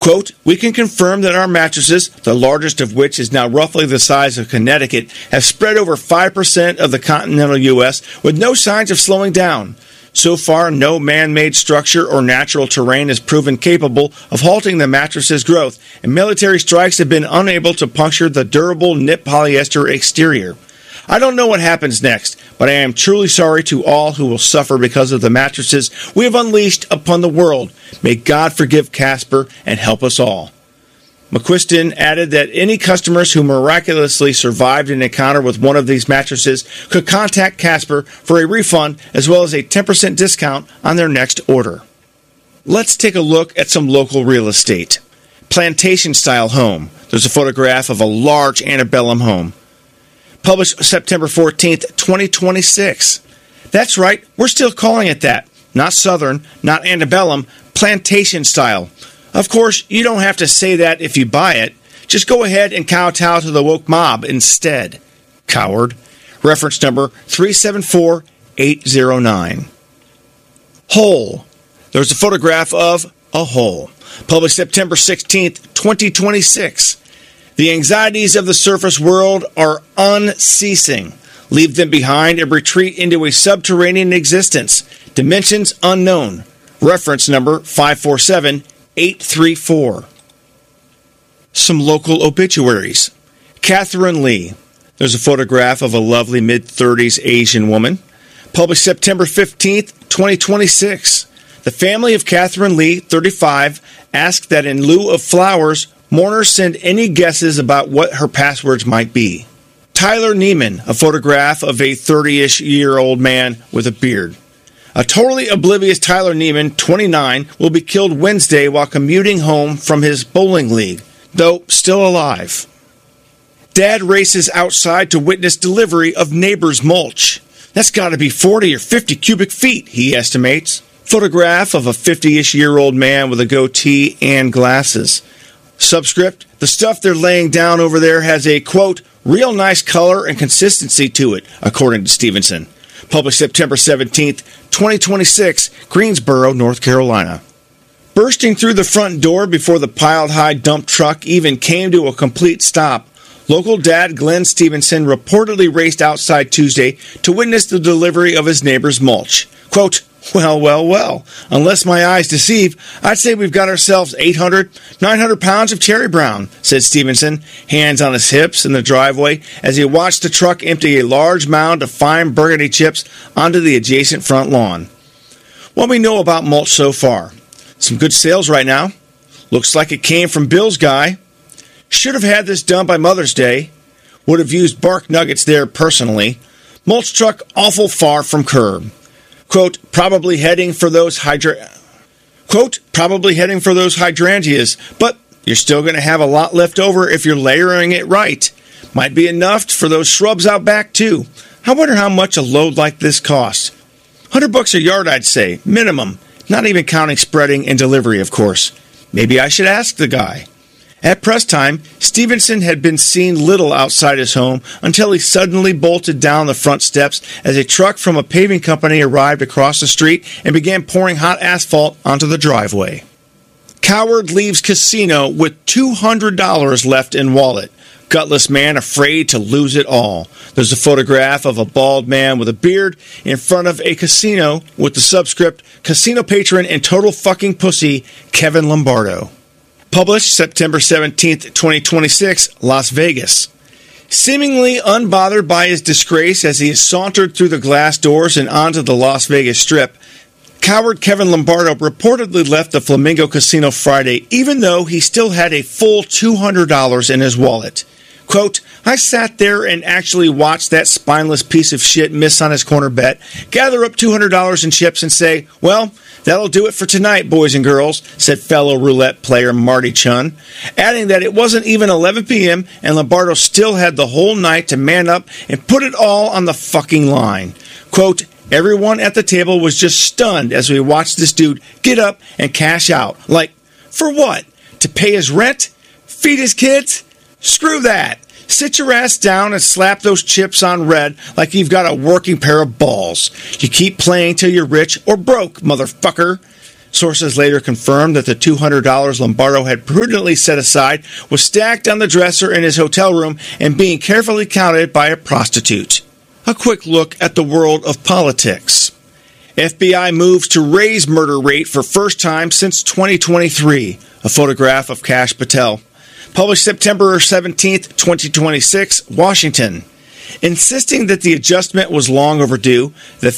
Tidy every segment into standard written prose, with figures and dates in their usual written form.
Quote, we can confirm that our mattresses, the largest of which is now roughly the size of Connecticut, have spread over 5% of the continental U.S. with no signs of slowing down. So far, no man-made structure or natural terrain has proven capable of halting the mattress's growth, and military strikes have been unable to puncture the durable knit polyester exterior. I don't know what happens next, but I am truly sorry to all who will suffer because of the mattresses we have unleashed upon the world. May God forgive Casper and help us all. McQuiston added that any customers who miraculously survived an encounter with one of these mattresses could contact Casper for a refund as well as a 10% discount on their next order. Let's take a look at some local real estate. Plantation-style home. There's a photograph of a large antebellum home. Published September 14th, 2026. That's right, we're still calling it that. Not Southern, not antebellum, plantation style. Of course, you don't have to say that if you buy it. Just go ahead and kowtow to the woke mob instead. Coward. Reference number 374809. Hole. There's a photograph of a hole. Published September 16th, 2026. The anxieties of the surface world are unceasing. Leave them behind and retreat into a subterranean existence. Dimensions unknown. Reference number 547834. Some local obituaries. Catherine Lee. There's a photograph of a lovely mid-30s Asian woman. Published September 15th, 2026. The family of Catherine Lee, 35, asked that in lieu of flowers, mourners send any guesses about what her passwords might be. Tyler Neiman, a photograph of a 30-ish-year-old man with a beard. A totally oblivious Tyler Neiman, 29, will be killed Wednesday while commuting home from his bowling league, though still alive. Dad races outside to witness delivery of neighbor's mulch. That's got to be 40 or 50 cubic feet, he estimates. Photograph of a 50-ish-year-old man with a goatee and glasses. Subscript, the stuff they're laying down over there has a, quote, real nice color and consistency to it, according to Stevenson. Published September 17th, 2026, Greensboro, North Carolina. Bursting through the front door before the piled-high dump truck even came to a complete stop, local dad Glenn Stevenson reportedly raced outside Tuesday to witness the delivery of his neighbor's mulch. Quote, well, unless my eyes deceive, I'd say we've got ourselves 800, 900 pounds of cherry brown, said Stevenson, hands on his hips in the driveway as he watched the truck empty a large mound of fine burgundy chips onto the adjacent front lawn. What we know about mulch so far. Some good sales right now. Looks like it came from Bill's guy. Should have had this done by Mother's Day. Would have used bark nuggets there personally. Mulch truck awful far from curb. Quote, probably heading for those hydrangeas, but you're still going to have a lot left over if you're layering it right. Might be enough for those shrubs out back, too. I wonder how much a load like this costs. $100 a yard, I'd say, minimum, not even counting spreading and delivery, of course. Maybe I should ask the guy. At press time, Stevenson had been seen little outside his home until he suddenly bolted down the front steps as a truck from a paving company arrived across the street and began pouring hot asphalt onto the driveway. Coward leaves casino with $200 left in wallet. Gutless man afraid to lose it all. There's a photograph of a bald man with a beard in front of a casino with the subscript, casino patron and total fucking pussy, Kevin Lombardo. Published September 17th, 2026, Las Vegas. Seemingly unbothered by his disgrace as he sauntered through the glass doors and onto the Las Vegas Strip, coward Kevin Lombardo reportedly left the Flamingo Casino Friday, even though he still had a full $200 in his wallet. Quote, I sat there and actually watched that spineless piece of shit miss on his corner bet, gather up $200 in chips and say, well, that'll do it for tonight, boys and girls, said fellow roulette player Marty Chun, adding that it wasn't even 11 p.m. and Lombardo still had the whole night to man up and put it all on the fucking line. Quote, everyone at the table was just stunned as we watched this dude get up and cash out. Like, for what? To pay his rent? Feed his kids? Screw that. Sit your ass down and slap those chips on red like you've got a working pair of balls. You keep playing till you're rich or broke, motherfucker. Sources later confirmed that the $200 Lombardo had prudently set aside was stacked on the dresser in his hotel room and being carefully counted by a prostitute. A quick look at the world of politics. FBI moves to raise murder rate for first time since 2023. A photograph of Kash Patel. Published September 17, 2026, Washington. Insisting that the adjustment was long overdue, the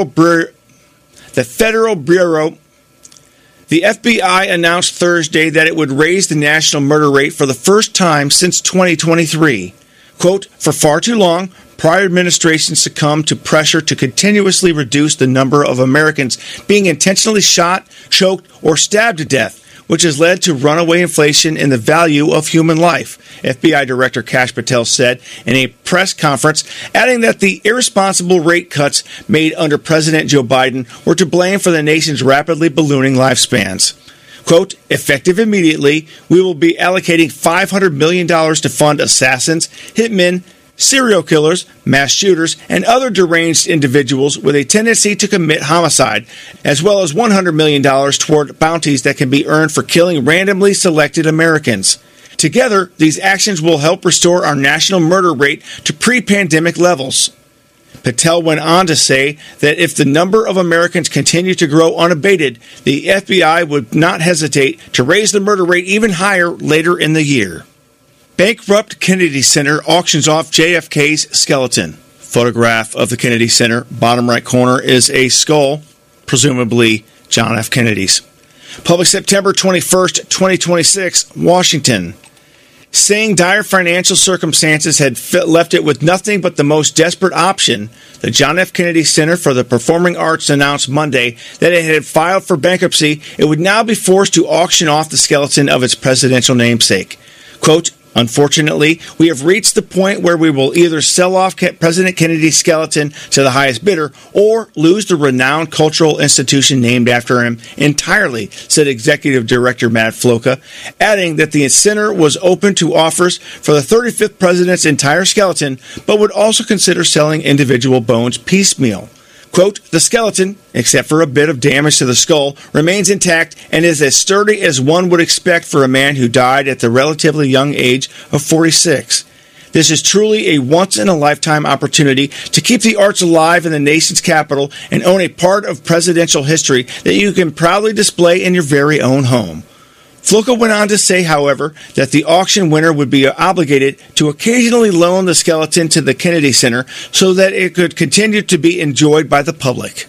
FBI announced Thursday that it would raise the national murder rate for the first time since 2023. Quote, for far too long, prior administrations succumbed to pressure to continuously reduce the number of Americans being intentionally shot, choked, or stabbed to death, which has led to runaway inflation in the value of human life, FBI Director Kash Patel said in a press conference, adding that the irresponsible rate cuts made under President Joe Biden were to blame for the nation's rapidly ballooning lifespans. Quote, effective immediately, we will be allocating $500 million to fund assassins, hitmen, serial killers, mass shooters, and other deranged individuals with a tendency to commit homicide, as well as $100 million toward bounties that can be earned for killing randomly selected Americans. Together, these actions will help restore our national murder rate to pre-pandemic levels. Patel went on to say that if the number of Americans continue to grow unabated, the FBI would not hesitate to raise the murder rate even higher later in the year. Bankrupt Kennedy Center auctions off JFK's skeleton. Photograph of the Kennedy Center. Bottom right corner is a skull, presumably John F. Kennedy's. Published September 21st, 2026, Washington. Saying dire financial circumstances had left it with nothing but the most desperate option, the John F. Kennedy Center for the Performing Arts announced Monday that it had filed for bankruptcy. It would now be forced to auction off the skeleton of its presidential namesake. Quote, unfortunately, we have reached the point where we will either sell off President Kennedy's skeleton to the highest bidder or lose the renowned cultural institution named after him entirely, said Executive Director Matt Floca, adding that the center was open to offers for the 35th president's entire skeleton, but would also consider selling individual bones piecemeal. Quote, the skeleton, except for a bit of damage to the skull, remains intact and is as sturdy as one would expect for a man who died at the relatively young age of 46. This is truly a once-in-a-lifetime opportunity to keep the arts alive in the nation's capital and own a part of presidential history that you can proudly display in your very own home. Floca went on to say, however, that the auction winner would be obligated to occasionally loan the skeleton to the Kennedy Center so that it could continue to be enjoyed by the public.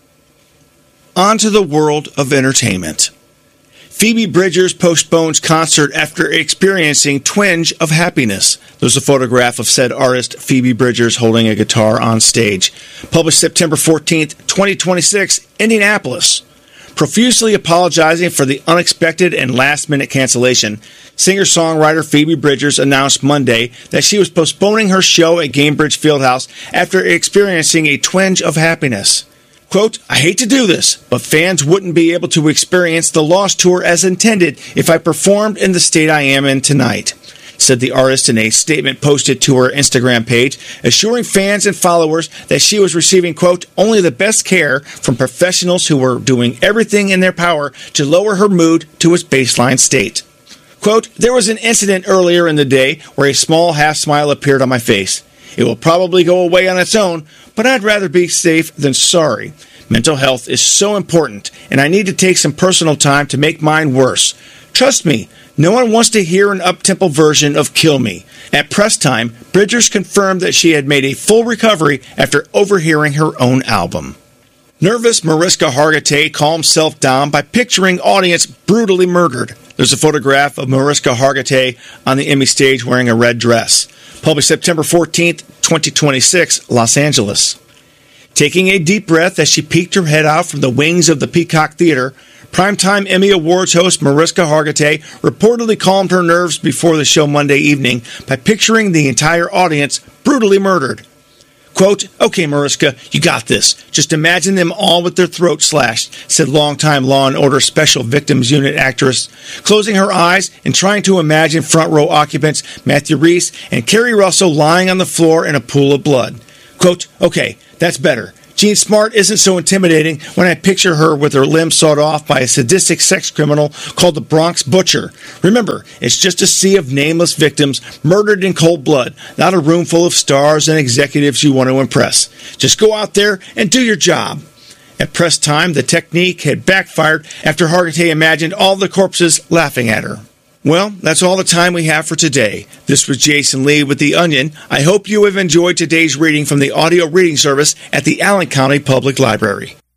On to the world of entertainment. Phoebe Bridgers postpones concert after experiencing twinge of happiness. There's a photograph of said artist Phoebe Bridgers holding a guitar on stage. Published September 14th, 2026, Indianapolis. Profusely apologizing for the unexpected and last-minute cancellation, singer-songwriter Phoebe Bridgers announced Monday that she was postponing her show at Gainbridge Fieldhouse after experiencing a twinge of happiness. Quote, I hate to do this, but fans wouldn't be able to experience the Lost Tour as intended if I performed in the state I am in tonight, said the artist in a statement posted to her Instagram page, assuring fans and followers that she was receiving, quote, only the best care from professionals who were doing everything in their power to lower her mood to its baseline state. Quote, there was an incident earlier in the day where a small half smile appeared on my face. It will probably go away on its own, but I'd rather be safe than sorry. Mental health is so important, and I need to take some personal time to make mine worse. Trust me, no one wants to hear an up-tempo version of Kill Me. At press time, Bridgers confirmed that she had made a full recovery after overhearing her own album. Nervous Mariska Hargitay calms self down by picturing audience brutally murdered. There's a photograph of Mariska Hargitay on the Emmy stage wearing a red dress. Published September 14th, 2026, Los Angeles. Taking a deep breath as she peeked her head out from the wings of the Peacock Theater, Primetime Emmy Awards host Mariska Hargitay reportedly calmed her nerves before the show Monday evening by picturing the entire audience brutally murdered. Quote, okay, Mariska, you got this. Just imagine them all with their throats slashed, said longtime Law & Order Special Victims Unit actress, closing her eyes and trying to imagine front row occupants Matthew Rhys and Kerry Russell lying on the floor in a pool of blood. Quote, okay, that's better. Jean Smart isn't so intimidating when I picture her with her limbs sawed off by a sadistic sex criminal called the Bronx Butcher. Remember, it's just a sea of nameless victims murdered in cold blood, not a room full of stars and executives you want to impress. Just go out there and do your job. At press time, the technique had backfired after Hargitay imagined all the corpses laughing at her. Well, that's all the time we have for today. This was Jason Lee with The Onion. I hope you have enjoyed today's reading from the audio reading service at the Allen County Public Library.